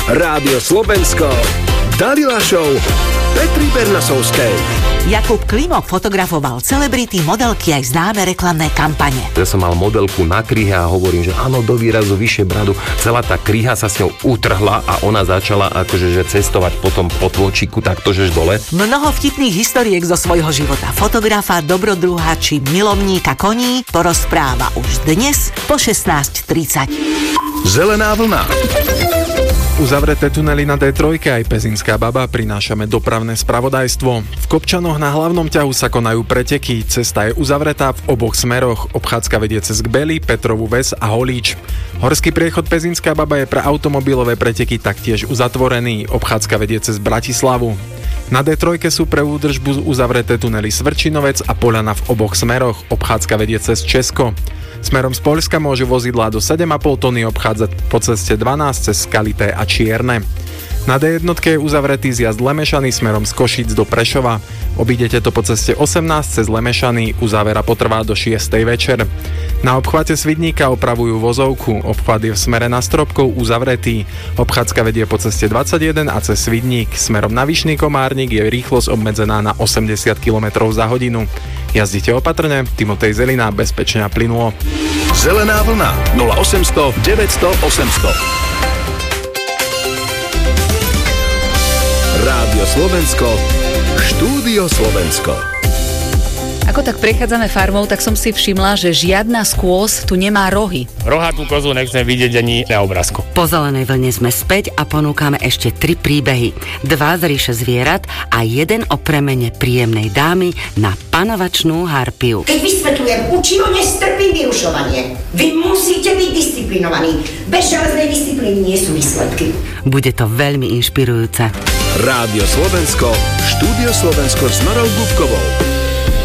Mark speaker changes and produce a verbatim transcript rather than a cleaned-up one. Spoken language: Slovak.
Speaker 1: Rádio Slovensko, Dalila Show, Petri Bernasovskej.
Speaker 2: Jakub Klimok fotografoval celebrity, modelky aj známe reklamné kampane.
Speaker 3: Ja som mal modelku na kryhe a hovorím, že áno, do výrazu vyššie bradu. Celá tá kryha sa s ňou utrhla a ona začala akože že cestovať potom po tvočiku takto, žeš dole.
Speaker 2: Mnoho vtipných historiek zo svojho života fotografa, dobrodruha či milovníka koní porozpráva už dnes po šestnásť tridsať.
Speaker 1: Zelená vlna.
Speaker 4: Uzavreté tunely na dé tri aj Pezinská baba prinášame dopravné spravodajstvo. V Kopčanoch na hlavnom ťahu sa konajú preteky. Cesta je uzavretá v oboch smeroch. Obchádzka vedie cez Gbely, Petrovú Ves a Holíč. Horský priechod Pezinská baba je pre automobilové preteky taktiež uzatvorený. Obchádzka vedie cez Bratislavu. Na dé tri sú pre údržbu uzavreté tunely Svrčinovec a Poľana v oboch smeroch. Obchádzka vedie cez Česko. Smerom z Poľska môžu vozidlá do sedem a pol tony obchádzať po ceste dvanásť cez Skalité a Čierne. Na dé jedna je uzavretý zjazd Lemešany smerom z Košíc do Prešova. Obídete to po ceste osemnásť cez Lemešany, uzávera potrvá do šiestej večer. Na obchvate Svidníka opravujú vozovku, obchvat je v smere na Stropkov uzavretý. Obchádzka vedie po ceste dvadsaťjeden a cez Svidník. Smerom na Vyšný Komárnik je rýchlosť obmedzená na osemdesiat kilometrov za hodinu. Jazdite opatrne, Timotej Zelina, bezpečne a plynulo.
Speaker 1: Zelená vlna nula osemsto deväťsto osemsto. Rádio Slovensko, Štúdio Slovensko.
Speaker 5: Ako tak prechádzame farmou, tak som si všimla, že žiadna skôs tu nemá rohy.
Speaker 6: Rohatú kozu nechcem vidieť ani na obrázku.
Speaker 7: Po zelenej vlne sme späť a ponúkame ešte tri príbehy. Dva z ríše zvierat a jeden o premene príjemnej dámy na panovačnú harpiu.
Speaker 8: Keď vysvetľujem, učivo nestrpí vyrušovanie. Vy musíte byť disciplinovaní. Bez železnej disciplíny nie sú výsledky.
Speaker 7: Bude to veľmi inšpirujúce.
Speaker 1: Rádio Slovensko, Štúdio Slovensko s Marou Búbkovou.